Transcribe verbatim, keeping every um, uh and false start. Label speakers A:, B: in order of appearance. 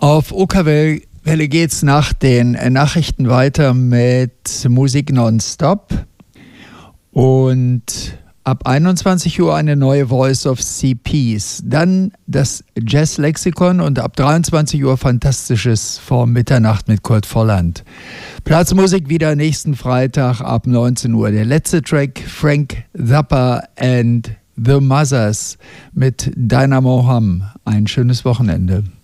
A: Auf O K Welle geht's nach den Nachrichten weiter mit Musik nonstop. Und ab einundzwanzig Uhr eine neue Voice of C Ps. Dann das Jazz-Lexikon und ab dreiundzwanzig Uhr Fantastisches vor Mitternacht mit Kurt Volland. Platzmusik wieder nächsten Freitag ab neunzehn Uhr. Der letzte Track Frank Zappa and The Mothers mit Dynamo Hum. Ein schönes Wochenende.